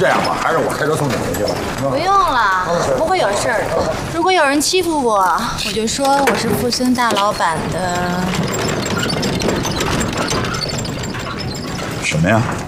这样吧，还是我开车送你回去吧。 不用了，不会有事儿的。如果有人欺负我，我就说我是富森大老板的。 什么呀？